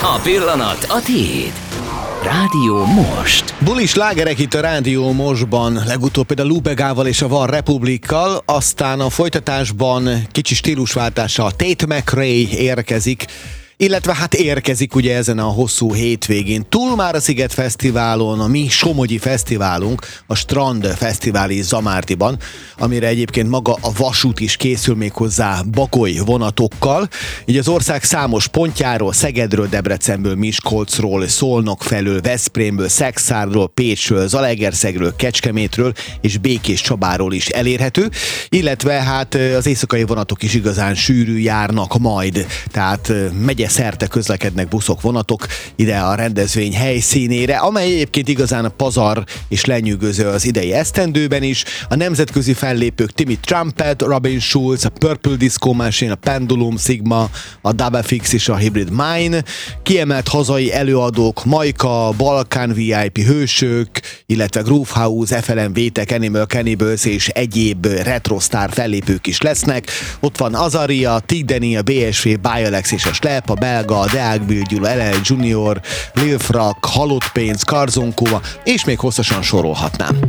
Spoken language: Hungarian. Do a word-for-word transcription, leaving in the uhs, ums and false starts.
A pillanat a tiéd. Rádió Most. Bulis slágerek itt a Rádió Mostban, legutóbb például Lou Begával és a One Republikkal, aztán a folytatásban kicsi stílusváltással Tate McRae érkezik, illetve hát érkezik ugye ezen a hosszú hétvégén. Túl már a Sziget Fesztiválon, a mi Somogyi Fesztiválunk, a Strand Fesztiváli Zamártiban, amire egyébként maga a vasút is készül, még hozzá Bagoly vonatokkal. Így az ország számos pontjáról, Szegedről, Debrecenből, Miskolcról, Szolnok felől, Veszprémből, Szekszárról, Pécsről, Zalaegerszegről, Kecskemétről és Békés Csabáról is elérhető, illetve hát az éjszakai vonatok is igazán sűrű járnak majd, tehát megye szerte közlekednek buszok, vonatok ide a rendezvény helyszínére, amely egyébként igazán a pazar és lenyűgöző az idei esztendőben is. A nemzetközi fellépők Timmy Trumpet, Robin Schulz, a Purple Disco Machine, a Pendulum, Sigma, a Double Fix és a Hybrid Mine, kiemelt hazai előadók, Majka, Balkán vé i pé hősök, illetve Groove House, ef el em Vétek, Animal Cannibals és egyéb retrostar fellépők is lesznek. Ott van Azaria, Tigdeni, a bé es vé, Bialex és a Slep, a belga, a Deák Bill, Gyula el el Junior, Lil Frak, Halott Pénz, Karzonkova, és még hosszasan sorolhatnám.